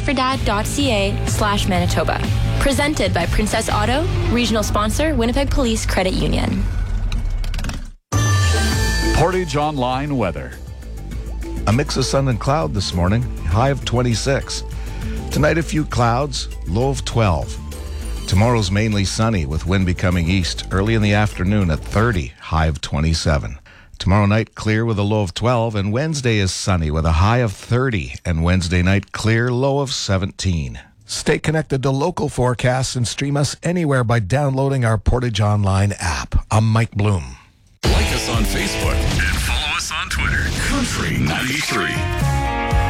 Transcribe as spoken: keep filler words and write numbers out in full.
drivefourdad.ca slash Manitoba. Presented by Princess Auto, regional sponsor, Winnipeg Police Credit Union. Portage Online weather. A mix of sun and cloud this morning, high of twenty-six. Tonight, a few clouds, low of twelve. Tomorrow's mainly sunny with wind becoming east early in the afternoon at thirty, high of twenty-seven. Tomorrow night, clear with a low of twelve, and Wednesday is sunny with a high of thirty, and Wednesday night, clear, low of seventeen. Stay connected to local forecasts and stream us anywhere by downloading our Portage Online app. I'm Mike Bloom. Like us on Facebook and follow us on Twitter. Country ninety-three.